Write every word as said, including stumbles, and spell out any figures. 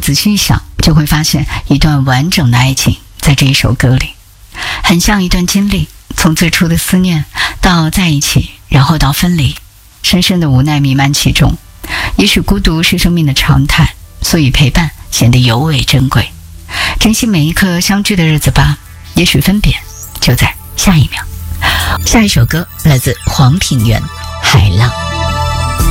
仔细一想，就会发现一段完整的爱情在这一首歌里，很像一段经历，从最初的思念到在一起，然后到分离，深深的无奈弥漫其中。也许孤独是生命的常态，所以陪伴显得尤为珍贵。珍惜每一刻相聚的日子吧，也许分别就在下一秒。下一首歌来自黄品源，海浪。